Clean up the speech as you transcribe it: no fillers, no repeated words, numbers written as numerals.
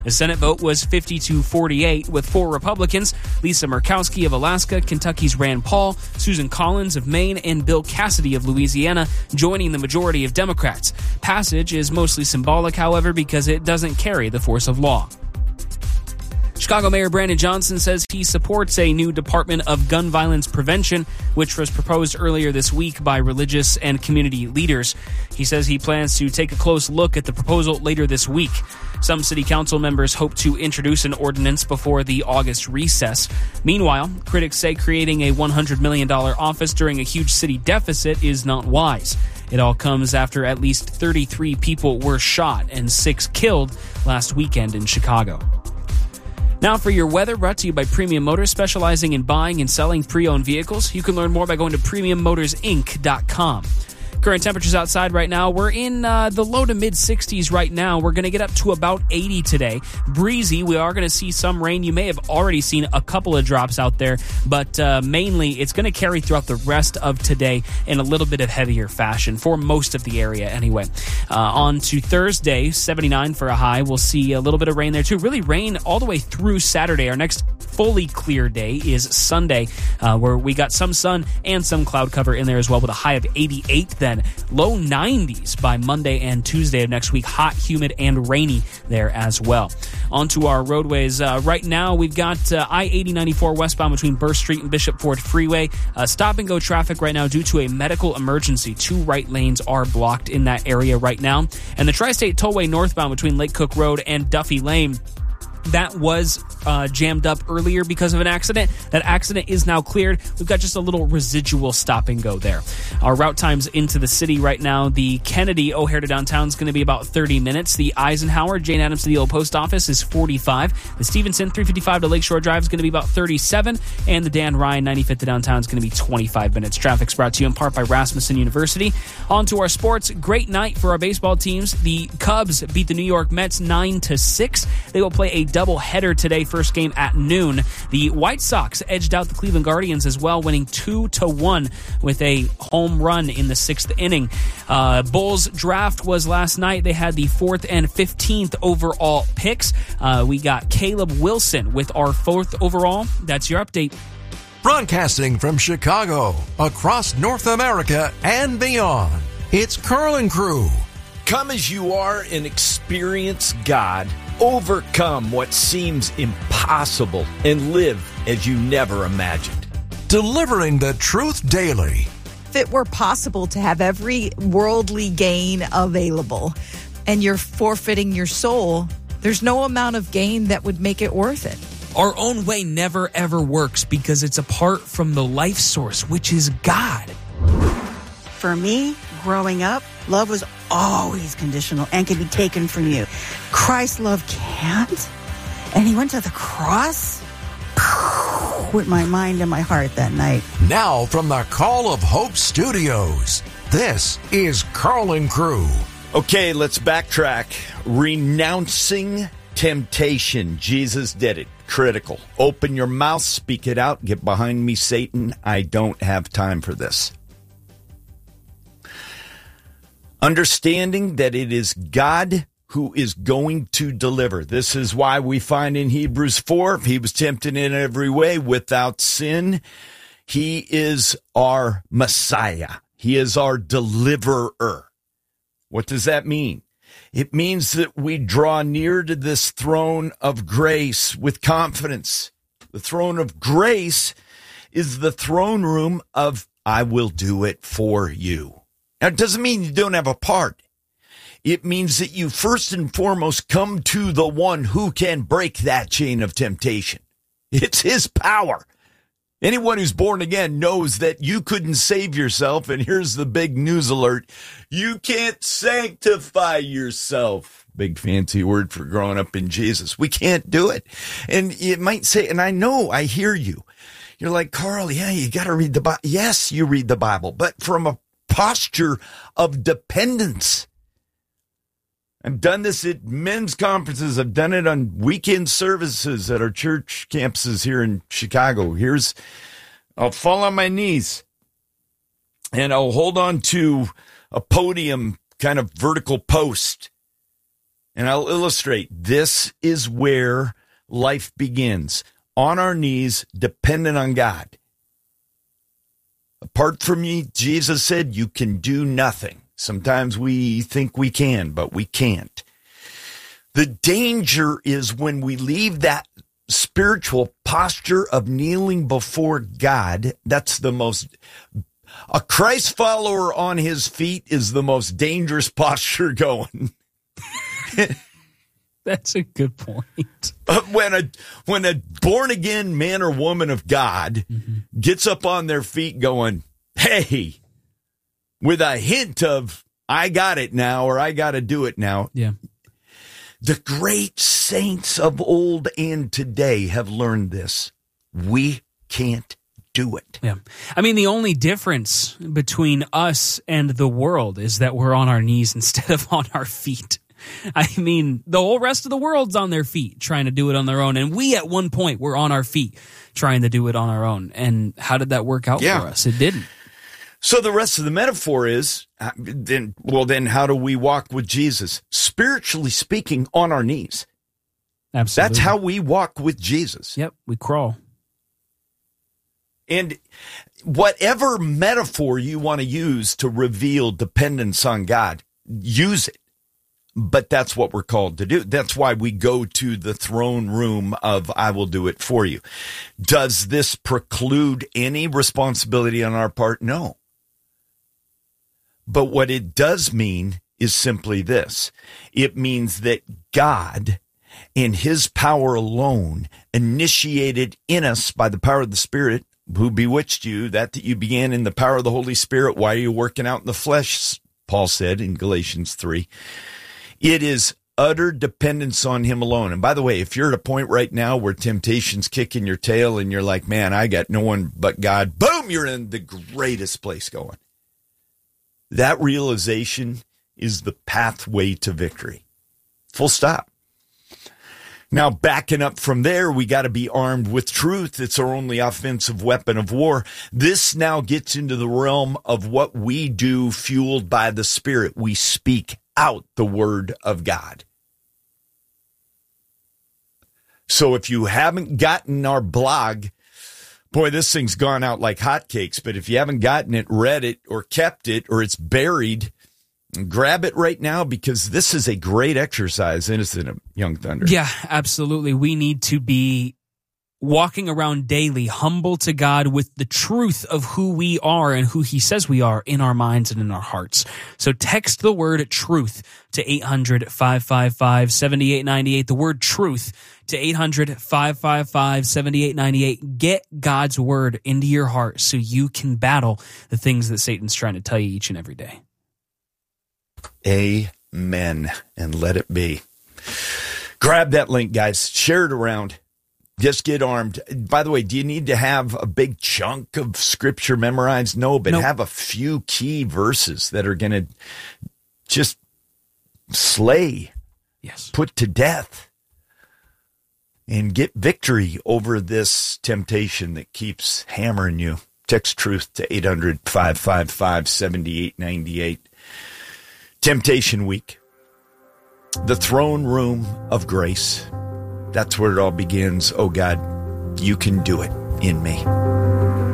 The Senate vote was 50-48, with 4 Republicans, Lisa Murkowski of Alaska, Kentucky's Rand Paul, Susan Collins of Maine, and Bill Cassidy of Louisiana joining the majority of Democrats. Passage is mostly symbolic, however, because it doesn't carry the force of law. Chicago Mayor Brandon Johnson says he supports a new Department of Gun Violence Prevention, which was proposed earlier this week by religious and community leaders. He says he plans to take a close look at the proposal later this week. Some city council members hope to introduce an ordinance before the August recess. Meanwhile, critics say creating a $100 million office during a huge city deficit is not wise. It all comes after at least 33 people were shot and 6 killed last weekend in Chicago. Now for your weather, brought to you by Premium Motors, specializing in buying and selling pre-owned vehicles. You can learn more by going to PremiumMotorsInc.com. Current temperatures outside right now, we're in the low to mid-60s right now. We're going to get up to about 80 today. Breezy, we are going to see some rain. You may have already seen a couple of drops out there, but mainly it's going to carry throughout the rest of today in a little bit of heavier fashion for most of the area anyway. On to Thursday, 79 for a high. We'll see a little bit of rain there too. Really rain all the way through Saturday. Our next fully clear day is Sunday, where we got some sun and some cloud cover in there as well, with a high of 88 then. Low 90s by Monday and Tuesday of next week. Hot, humid, and rainy there as well. On to our roadways. Right now, we've got I-80-94 westbound between Burr Street and Bishop Ford Freeway. Stop-and-go traffic right now due to a medical emergency. 2 right lanes are blocked in that area right now. And the Tri-State Tollway northbound between Lake Cook Road and Duffy Lane, that was jammed up earlier because of an accident. That accident is now cleared. We've got just a little residual stop and go there. Our route times into the city right now, the Kennedy O'Hare to downtown is going to be about 30 minutes. The Eisenhower, Jane Addams to the old post office is 45. The Stevenson 355 to Lakeshore Drive is going to be about 37. And the Dan Ryan 95th to downtown is going to be 25 minutes. Traffic's brought to you in part by Rasmussen University. On to our sports. Great night for our baseball teams. The Cubs beat the New York Mets 9-6. They will play a doubleheader today. First game at noon. The White Sox edged out the Cleveland Guardians as well, winning 2-1 with a home run in the 6th inning. Bulls draft was last night. They had the 4th and 15th overall picks. We got Caleb Wilson with our 4th overall. That's your update. Broadcasting from Chicago, across North America and beyond, it's Carl and Crew. Come as you are and experience God. Overcome what seems impossible and live as you never imagined. Delivering the truth daily. If it were possible to have every worldly gain available and you're forfeiting your soul, there's no amount of gain that would make it worth it. Our own way never ever works because it's apart from the life source, which is God. For me, growing up, love was always conditional and can be taken from you. Christ's love can't. And he went to the cross with my mind and my heart that night. Now from the Call of Hope Studios, this is Carl and Crew. Okay, let's backtrack. Renouncing temptation. Jesus did it. Critical. Open your mouth, speak it out. Get behind me, Satan. I don't have time for this. Understanding that it is God who is going to deliver. This is why we find in Hebrews 4, he was tempted in every way without sin. He is our Messiah. He is our deliverer. What does that mean? It means that we draw near to this throne of grace with confidence. The throne of grace is the throne room of I will do it for you. Now, it doesn't mean you don't have a part. It means that you first and foremost come to the one who can break that chain of temptation. It's his power. Anyone who's born again knows that you couldn't save yourself. And here's the big news alert. You can't sanctify yourself. Big fancy word for growing up in Jesus. We can't do it. And you might say, and I know, I hear you. You're like, Carl, yeah, you got to read the Bible. Yes, you read the Bible, but from a posture of dependence. I've done this at men's conferences. I've done it on weekend services at our church campuses here in Chicago. I'll fall on my knees and I'll hold on to a podium kind of vertical post. And I'll illustrate. This is where life begins. On our knees, dependent on God. Apart from me, Jesus said, you can do nothing. Sometimes we think we can, but we can't. The danger is when we leave that spiritual posture of kneeling before God. That's the most, a Christ follower on his feet is the most dangerous posture going. That's a good point. When a born again man or woman of God gets up on their feet going, hey, with a hint of, I got it now, or I got to do it now. Yeah. The great saints of old and today have learned this. We can't do it. Yeah. I mean, the only difference between us and the world is that we're on our knees instead of on our feet. I mean, the whole rest of the world's on their feet trying to do it on their own. And we, at one point, were on our feet trying to do it on our own. And how did that work out for us? It didn't. So the rest of the metaphor is, then how do we walk with Jesus? Spiritually speaking, on our knees. Absolutely. That's how we walk with Jesus. Yep, we crawl. And whatever metaphor you want to use to reveal dependence on God, use it. But that's what we're called to do. That's why we go to the throne room of, I will do it for you. Does this preclude any responsibility on our part? No. But what it does mean is simply this. It means that God, in his power alone, initiated in us by the power of the Spirit, who bewitched you, that you began in the power of the Holy Spirit. Why are you working out in the flesh? Paul said in Galatians 3. It is utter dependence on him alone. And by the way, if you're at a point right now where temptation's kicking your tail and you're like, man, I got no one but God, boom, you're in the greatest place going. That realization is the pathway to victory. Full stop. Now, backing up from there, we got to be armed with truth. It's our only offensive weapon of war. This now gets into the realm of what we do fueled by the Spirit. We speak out the word of God. So if you haven't gotten our blog, boy, this thing's gone out like hotcakes, but if you haven't gotten it, read it, or kept it, or it's buried, grab it right now, because this is a great exercise, isn't it, Young Thunder? Yeah, absolutely. We need to be walking around daily, humble to God with the truth of who we are and who he says we are in our minds and in our hearts. So text the word truth to 800-555-7898. The word truth to 800-555-7898. Get God's word into your heart so you can battle the things that Satan's trying to tell you each and every day. Amen. And let it be. Grab that link, guys. Share it around. Just get armed. By the way, do you need to have a big chunk of scripture memorized? No, but have a few key verses that are going to just slay, put to death, and get victory over this temptation that keeps hammering you. Text truth to 800-555-7898. Temptation week. The throne room of grace. That's where it all begins. Oh God, you can do it in me.